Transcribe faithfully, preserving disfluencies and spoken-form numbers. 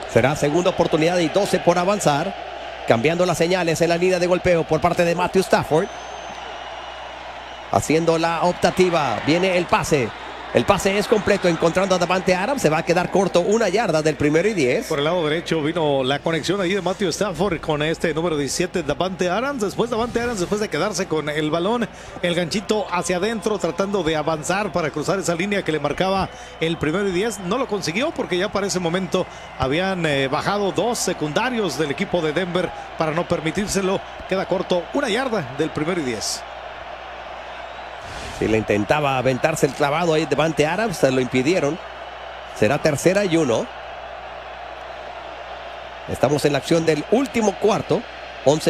Será segunda oportunidad y doce por avanzar. Cambiando las señales en la línea de golpeo por parte de Matthew Stafford. Haciendo la optativa. Viene el pase. El pase es completo, encontrando a Davante Adams. Se va a quedar corto una yarda del primero y diez. Por el lado derecho vino la conexión ahí de Matthew Stafford con este número diecisiete, Davante Adams. Después Davante Adams, después de quedarse con el balón, el ganchito hacia adentro, tratando de avanzar para cruzar esa línea que le marcaba el primero y diez. No lo consiguió porque ya para ese momento habían eh, bajado dos secundarios del equipo de Denver para no permitírselo. Queda corto una yarda del primero y diez. Si le intentaba aventarse el clavado ahí Davante Adams, se lo impidieron. Será tercera y uno. Estamos en la acción del último cuarto. once